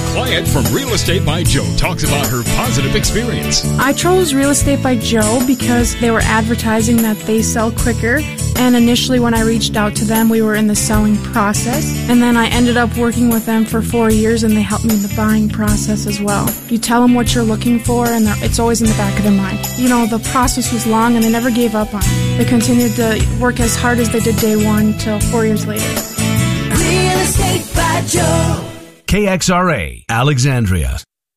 Wyatt from Real Estate by Joe talks about her positive experience. I chose Real Estate by Joe because they were advertising that they sell quicker. And initially when I reached out to them, we were in the selling process. And then I ended up working with them for 4 years, and they helped me in the buying process as well. You tell them what you're looking for, and it's always in the back of their mind. You know, the process was long, and they never gave up on it. They continued to work as hard as they did day one till 4 years later. Real Estate by Joe. KXRA, Alexandria.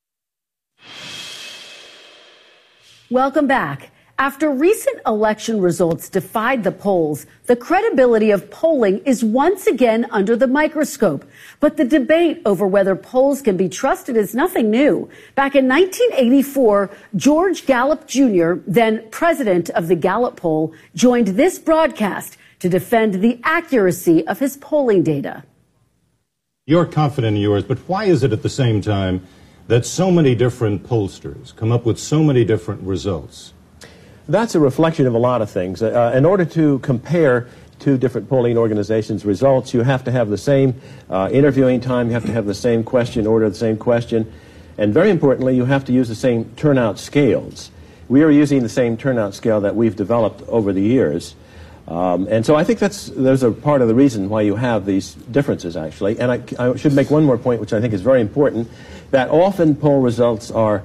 Welcome back. After recent election results defied the polls, the credibility of polling is once again under the microscope. But the debate over whether polls can be trusted is nothing new. Back in 1984, George Gallup Jr., then president of the Gallup poll, joined this broadcast to defend the accuracy of his polling data. You're confident in yours, but why is it at the same time that so many different pollsters come up with so many different results? That's a reflection of a lot of things. In order to compare two different polling organizations' results, you have to have the same interviewing time, you have to have the same question order, the same question, and very importantly, you have to use the same turnout scales. We are using the same turnout scale that we've developed over the years. And so I think there's a part of the reason why you have these differences, actually. And I should make one more point, which I think is very important, that often poll results are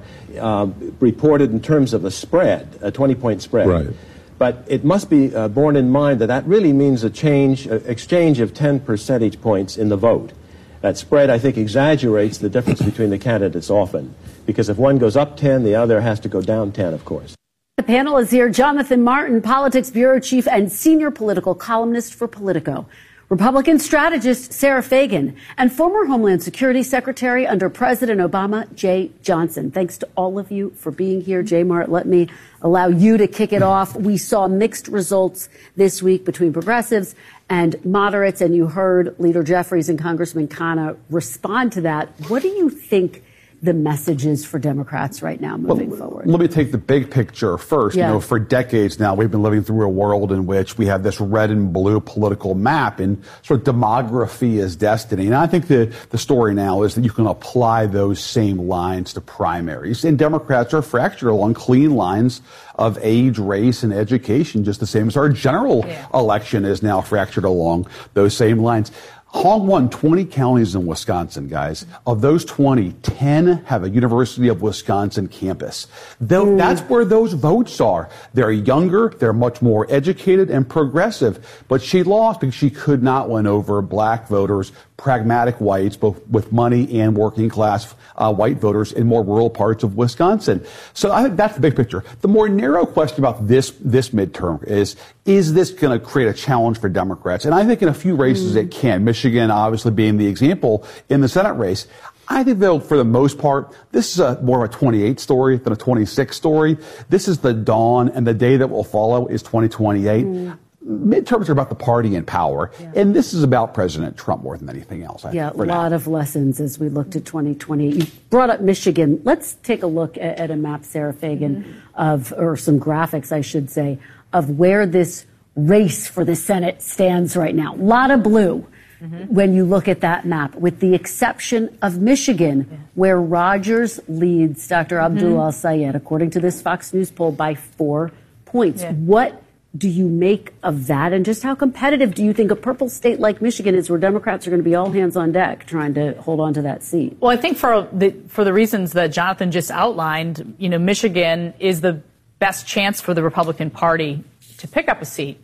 reported in terms of a spread, a 20-point spread. Right. But it must be borne in mind that that really means exchange of 10 percentage points in the vote. That spread, I think, exaggerates the difference between the candidates often, because if one goes up 10, the other has to go down 10, of course. The panel is here. Jonathan Martin, Politics Bureau Chief and Senior Political Columnist for Politico. Republican strategist Sarah Fagan, and former Homeland Security Secretary under President Obama, Jeh Johnson. Thanks to all of you for being here. Jay Mart, let me allow you to kick it off. We saw mixed results this week between progressives and moderates, and you heard Leader Jeffries and Congressman Khanna respond to that. What do you think the messages for Democrats right now moving forward? Let me take the big picture first. Yeah. You know, for decades now, we've been living through a world in which we have this red and blue political map, and sort of demography is destiny. And I think the story now is that you can apply those same lines to primaries. And Democrats are fractured along clean lines of age, race, and education, just the same as our general election is now fractured along those same lines. Hong won 20 counties in Wisconsin, guys. Of those 20, 10 have a University of Wisconsin campus. That's where those votes are. They're younger, they're much more educated and progressive. But she lost because she could not win over black voters, pragmatic whites, both with money and working class white voters in more rural parts of Wisconsin. So I think that's the big picture. The more narrow question about this midterm is this going to create a challenge for Democrats? And I think in a few races it can. Michigan obviously being the example in the Senate race. I think, though, for the most part, this is more of a 28 story than a 26 story. This is the dawn, and the day that will follow is 2028. Midterms are about the party in power, and this is about President Trump more than anything else. A lot of lessons as we looked at 2020. You brought up Michigan. Let's take a look at a map, Sarah Fagan, or some graphics, I should say, of where this race for the Senate stands right now. A lot of blue when you look at that map, with the exception of Michigan, where Rogers leads Dr. Abdul Al-Sayed, according to this Fox News poll, by 4 points. What do you make of that, and just how competitive do you think a purple state like Michigan is, where Democrats are going to be all hands on deck trying to hold on to that seat? Well, I think for the reasons that Jonathan just outlined, you know, Michigan is the best chance for the Republican Party to pick up a seat.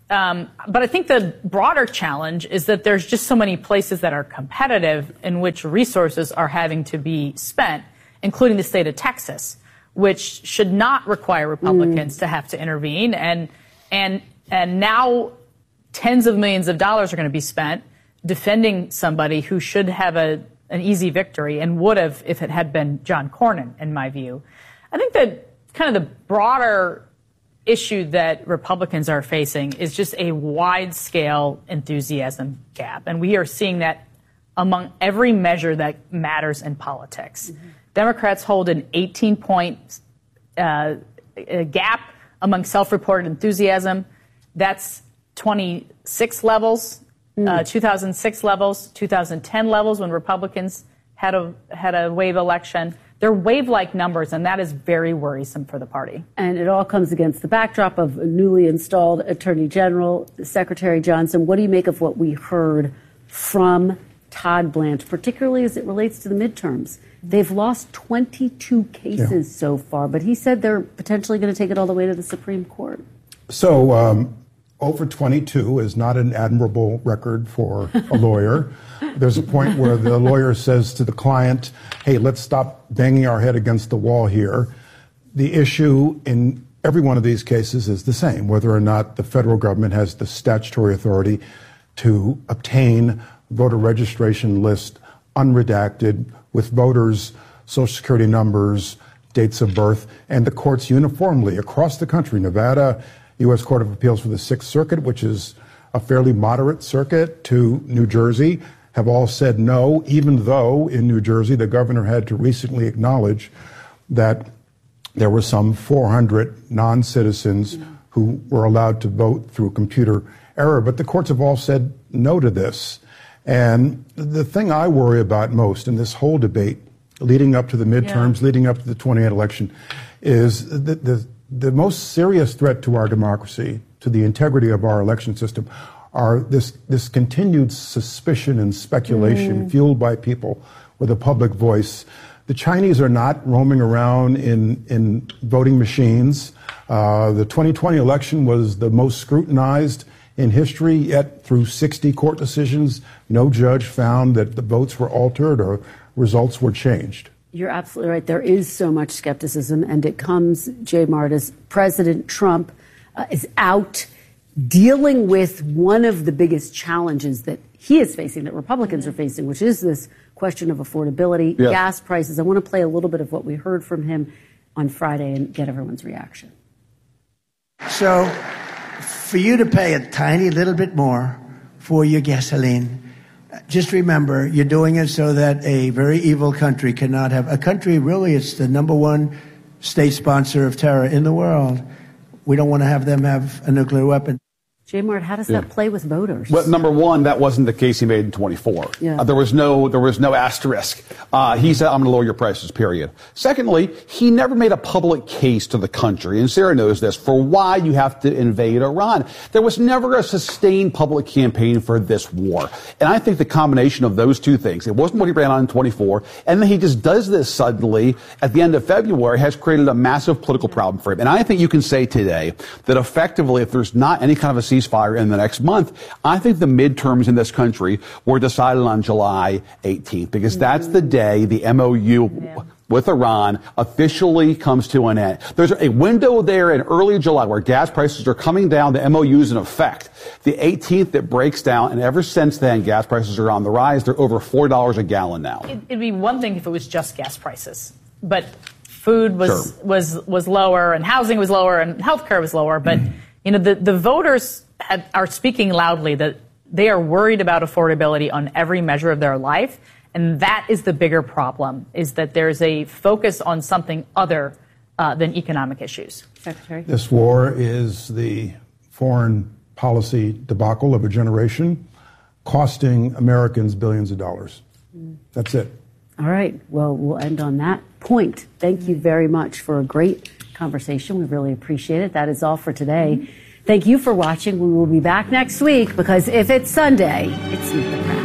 But I think the broader challenge is that there's just so many places that are competitive in which resources are having to be spent, including the state of Texas, which should not require Republicans to have to intervene. And now tens of millions of dollars are going to be spent defending somebody who should have an easy victory, and would have if it had been John Cornyn, in my view. I think that kind of the broader issue that Republicans are facing is just a wide-scale enthusiasm gap. And we are seeing that among every measure that matters in politics. Democrats hold an 18-point gap among self-reported enthusiasm. That's 26 levels, 2006 levels, 2010 levels when Republicans had a wave election. They're wave-like numbers, and that is very worrisome for the party. And it all comes against the backdrop of a newly installed Attorney General, Secretary Johnson. What do you make of what we heard from Todd Blanche, particularly as it relates to the midterms? They've lost 22 cases so far, but he said they're potentially going to take it all the way to the Supreme Court. So over 22 is not an admirable record for a lawyer. There's a point where the lawyer says to the client, hey, let's stop banging our head against the wall here. The issue in every one of these cases is the same, whether or not the federal government has the statutory authority to obtain voter registration list unredacted with voters' Social Security numbers, dates of birth, and the courts uniformly across the country, Nevada, U.S. Court of Appeals for the Sixth Circuit, which is a fairly moderate circuit, to New Jersey, have all said no, even though in New Jersey the governor had to recently acknowledge that there were some 400 non-citizens who were allowed to vote through computer error. But the courts have all said no to this. And the thing I worry about most in this whole debate, leading up to the midterms, leading up to the 2028 election, is the most serious threat to our democracy, to the integrity of our election system, are this continued suspicion and speculation fueled by people with a public voice. The Chinese are not roaming around in voting machines. The 2020 election was the most scrutinized in history, yet through 60 court decisions, no judge found that the votes were altered or results were changed. You're absolutely right. There is so much skepticism, and it comes, Jay Mart, as President Trump is out dealing with one of the biggest challenges that he is facing, that Republicans are facing, which is this question of affordability, gas prices. I want to play a little bit of what we heard from him on Friday and get everyone's reaction. So, for you to pay a tiny little bit more for your gasoline, just remember, you're doing it so that a very evil country cannot have... A country, really, it's the number one state sponsor of terror in the world. We don't want to have them have a nuclear weapon. Jay Mart, how does that play with voters? Well, number one, that wasn't the case he made in 24. There was no asterisk. He said, I'm going to lower your prices, period. Secondly, he never made a public case to the country, and Sarah knows this, for why you have to invade Iran. There was never a sustained public campaign for this war. And I think the combination of those two things, it wasn't what he ran on in 24, and then he just does this suddenly at the end of February, has created a massive political problem for him. And I think you can say today that effectively, if there's not any kind of a ceasefire in the next month, I think the midterms in this country were decided on July 18th, because that's the day the MOU with Iran officially comes to an end. There's a window there in early July where gas prices are coming down. The MOU's in effect. The 18th it breaks down, and ever since then, gas prices are on the rise. They're over $4 a gallon now. It'd be one thing if it was just gas prices, but food was lower, and housing was lower, and healthcare was lower. But you know, the voters are speaking loudly that they are worried about affordability on every measure of their life. And that is the bigger problem, is that there's a focus on something other than economic issues. Secretary? This war is the foreign policy debacle of a generation, costing Americans billions of dollars. That's it. All right. Well, we'll end on that point. Thank you very much for a great conversation. We really appreciate it. That is all for today. Thank you for watching. We will be back next week, because if it's Sunday, it's Meet the Press.